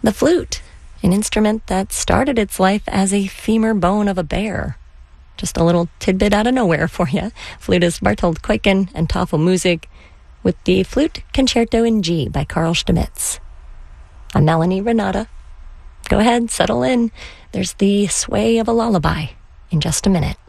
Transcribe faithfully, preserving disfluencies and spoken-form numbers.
The flute, an instrument that started its life as a femur bone of a bear. Just a little tidbit out of nowhere for you. Flutist Bartold Kuiken and Tafelmusik with the Flute Concerto in G by Carl Stamitz. I'm Melanie Renata. Go ahead, settle in. There's the sway of a lullaby in just a minute.